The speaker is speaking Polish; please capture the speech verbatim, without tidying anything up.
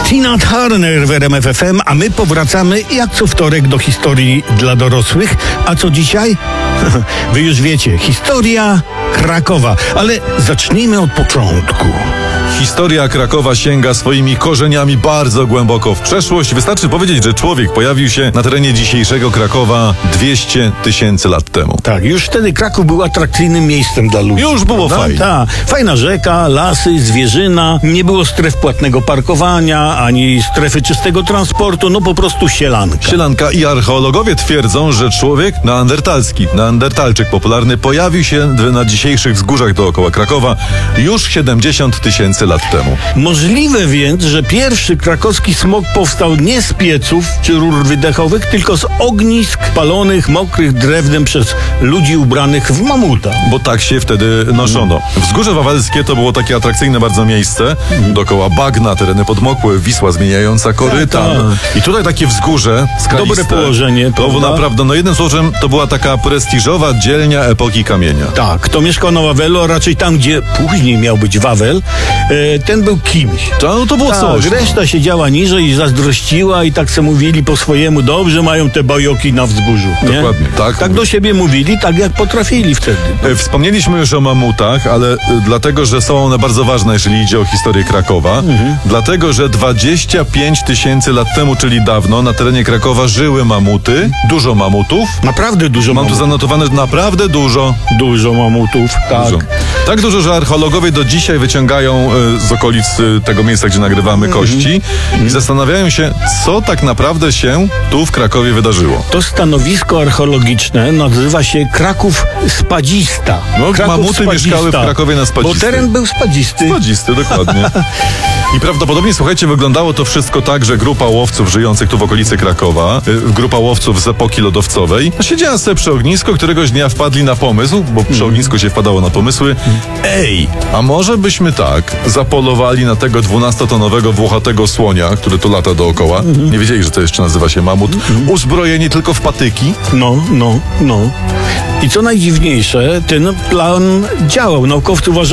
Tina Turner w R M F F M, a my powracamy jak co wtorek do historii dla dorosłych. A co dzisiaj? Wy już wiecie, historia Krakowa. Ale zacznijmy od początku. Historia Krakowa sięga swoimi korzeniami bardzo głęboko w przeszłość. Wystarczy powiedzieć, że człowiek pojawił się na terenie dzisiejszego Krakowa dwieście tysięcy lat temu. Tak, już wtedy Kraków był atrakcyjnym miejscem dla ludzi. Już było prawda? fajnie. Ta, fajna rzeka, lasy, zwierzyna, nie było stref płatnego parkowania, ani strefy czystego transportu, no po prostu sielanka. Sielanka i archeologowie twierdzą, że człowiek neandertalski, neandertalczyk popularny, pojawił się na dzisiejszych wzgórzach dookoła Krakowa już siedemdziesiąt tysięcy lat temu. Możliwe więc, że pierwszy krakowski smog powstał nie z pieców czy rur wydechowych, tylko z ognisk palonych, mokrych drewnem przez ludzi ubranych w mamuta. Bo tak się wtedy noszono. Wzgórze Wawelskie to było takie atrakcyjne bardzo miejsce. Dookoła bagna, tereny podmokłe, Wisła zmieniająca koryta. Tak, tak. I tutaj takie wzgórze skaliste. Dobre położenie, To było prawda? naprawdę, no jednym słowem, to była taka prestiżowa dzielnia epoki kamienia. Tak, kto mieszkał na Wawelu, a raczej tam, gdzie później miał być Wawel, e, ten był kimś. To, no to było Tak, coś. no. reszta siedziała niżej i zazdrościła i tak se mówili po swojemu, dobrze mają te bajoki na wzgórzu. Nie? Dokładnie, tak. Tak do siebie mówili, tak jak potrafili wtedy. E, Wspomnieliśmy już o mamutach, ale e, dlatego, że są one bardzo ważne, jeżeli idzie o historię Krakowa. Mhm. Dlatego, że dwadzieścia pięć tysięcy lat temu, czyli dawno, na terenie Krakowa żyły mamuty. Dużo mamutów. Naprawdę dużo Mam tu mamutów. zanotowane naprawdę dużo. Dużo mamutów, tak. Dużo. Tak dużo, że archeologowie do dzisiaj wyciągają e, z okolic e, tego miejsca, gdzie nagrywamy kości i zastanawiają się, co tak naprawdę się tu w Krakowie wydarzyło. To stanowisko archeologiczne nazywa się Kraków Spadzista. No, Kraków mamuty mieszkały w Krakowie na Bo Spadzistej. teren był spadzisty. Spadzisty, dokładnie. I prawdopodobnie, słuchajcie, wyglądało to wszystko tak, że grupa łowców żyjących tu w okolicy Krakowa, y, grupa łowców z epoki lodowcowej, siedziała sobie przy ognisku, któregoś dnia wpadli na pomysł, bo przy ognisku się wpadało na pomysły, ej, a może byśmy tak zapolowali na tego dwunastotonowego włochatego słonia, który tu lata dookoła. Nie wiedzieli, że to jeszcze nazywa się mamut. Uzbrojeni tylko w patyki. No, no, no. I co najdziwniejsze, ten plan działał. Naukowcy uważają,